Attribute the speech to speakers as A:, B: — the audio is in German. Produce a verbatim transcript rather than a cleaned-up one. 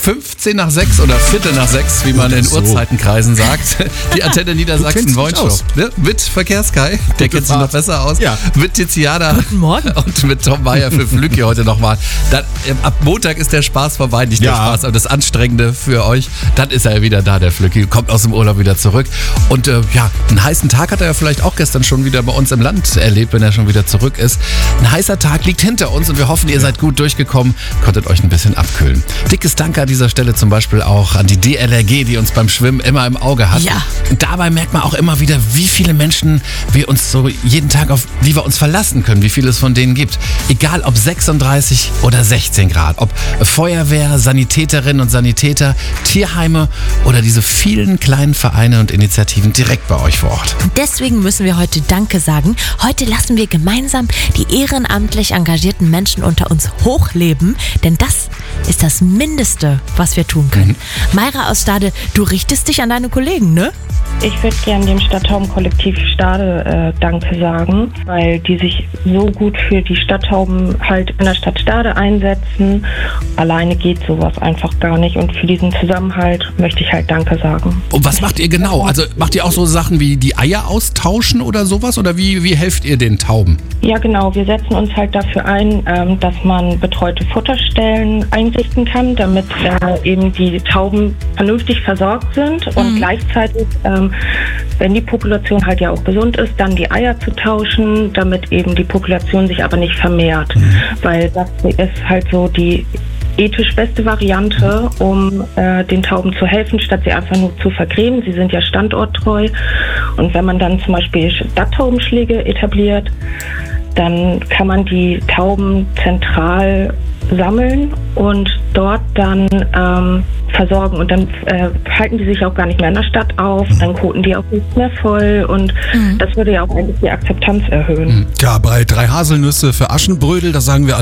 A: fünfzehn nach sechs oder Viertel nach sechs, wie man in
B: so.
A: Uhrzeitenkreisen sagt. Die Antenne Niedersachsen Woinshow. Ja, mit Verkehrskai, der kennt sich noch besser aus.
B: Ja.
A: Mit Tiziana.
C: Guten Morgen.
A: Und mit Tom Meyer für Flügge heute nochmal. Dann, ab Montag ist der Spaß vorbei. Nicht der
B: Ja.
A: Spaß, aber das Anstrengende für euch. Dann ist er ja wieder da, der Flügge. Kommt aus dem Urlaub wieder zurück. Und äh, ja, einen heißen Tag hat er ja vielleicht auch gestern schon wieder bei uns im Land erlebt, wenn er schon wieder zurück ist. Ein heißer Tag liegt hinter uns und wir hoffen, ihr seid gut durchgekommen, konntet euch ein bisschen abkühlen. Dickes Dank an dieser Stelle zum Beispiel auch an die D L R G, die uns beim Schwimmen immer im Auge hat.
C: Ja.
A: Und dabei merkt man auch immer wieder, wie viele Menschen wir uns so jeden Tag auf, wie wir uns verlassen können, wie viel es von denen gibt. Egal ob sechsunddreißig oder sechzehn Grad, ob Feuerwehr, Sanitäterinnen und Sanitäter, Tierheime oder diese vielen kleinen Vereine und Initiativen direkt bei euch vor Ort.
C: Deswegen müssen wir heute Danke sagen. Heute lassen wir gemeinsam die ehrenamtlich engagierten Menschen unter uns hochleben, denn das ist das Mindeste, was wir tun können. Mhm. Mayra aus Stade, du richtest dich an deine Kollegen, ne?
D: Ich würde gerne dem Stadttaubenkollektiv Stade äh, Danke sagen, weil die sich so gut für die Stadttauben halt in der Stadt Stade einsetzen. Alleine geht sowas einfach gar nicht und für diesen Zusammenhalt möchte ich halt Danke sagen.
A: Und was macht ihr genau? Also macht ihr auch so Sachen wie die Eier austauschen oder sowas? Oder wie, wie helft ihr den Tauben?
D: Ja genau, wir setzen uns halt dafür ein, ähm, dass man betreute Futterstellen einrichten kann, damit äh, eben die Tauben vernünftig versorgt sind und
C: Mhm.
D: gleichzeitig, ähm, wenn die Population halt ja auch gesund ist, dann die Eier zu tauschen, damit eben die Population sich aber nicht vermehrt. Mhm. Weil das ist halt so die ethisch beste Variante, um äh, den Tauben zu helfen, statt sie einfach nur zu vergrämen. Sie sind ja standorttreu. Und wenn man dann zum Beispiel Stadttaubenschläge etabliert, dann kann man die Tauben zentral sammeln und dort dann ähm, versorgen. Und dann äh, halten die sich auch gar nicht mehr in der Stadt auf, dann koten die auch nicht mehr voll und mhm. das würde ja auch eigentlich die Akzeptanz erhöhen.
B: Ja, bei drei Haselnüsse für Aschenbrödel, da sagen wir